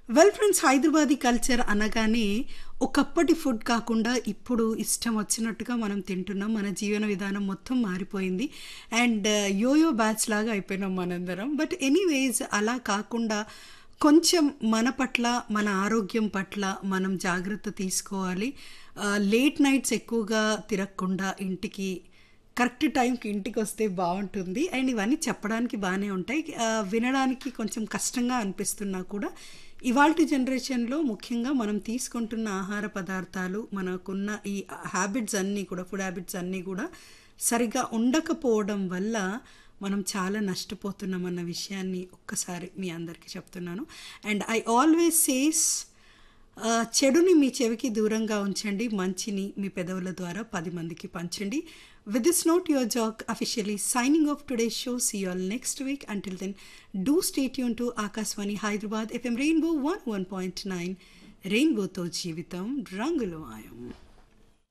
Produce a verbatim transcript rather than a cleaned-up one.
Well friends, Hyderabadi culture అనగానే ఒకప్పటి food కాకుండా ఇప్పుడు ఇష్టం వచ్చినట్టుగా మనం తింటున్నాం. మన జీవన విధానం మొత్తం మారిపోయింది. అండ్ యోయో బ్యాచ్ లాగా అయిపోయినాం మనందరం. బట్ ఎనీవేస్ అలా కాకుండా కొంచెం మన పట్ల, మన ఆరోగ్యం పట్ల మనం జాగ్రత్త తీసుకోవాలి. లేట్ నైట్స్ ఎక్కువగా తిరగకుండా ఇంటికి కరెక్ట్ టైంకి ఇంటికి వస్తే బాగుంటుంది. అండ్ ఇవన్నీ చెప్పడానికి బాగానే ఉంటాయి, ఆ, వినడానికి కొంచెం కష్టంగా అనిపిస్తున్నా కూడా ఇవాల్టి జనరేషన్లో ముఖ్యంగా మనం తీసుకుంటున్న ఆహార పదార్థాలు, మనకున్న ఈ హ్యాబిట్స్ అన్నీ కూడా, ఫుడ్ హ్యాబిట్స్ అన్నీ కూడా సరిగా ఉండకపోవడం వల్ల మనం చాలా నష్టపోతున్నాం అన్న విషయాన్ని ఒక్కసారి మీ అందరికీ చెప్తున్నాను. అండ్ ఐ ఆల్వేస్ సేస్, ఆ, చెడుని మీ చెవికి దూరంగా ఉంచండి, మంచిని మీ పెదవుల ద్వారా పది మందికి పంచండి. With this note, your Jog officially signing off today's show. See you all next week. Until then, do stay tuned to Akashvani Hyderabad F M Rainbow one oh one point nine. Rainbow to Jeevitam Rangulu Mayam.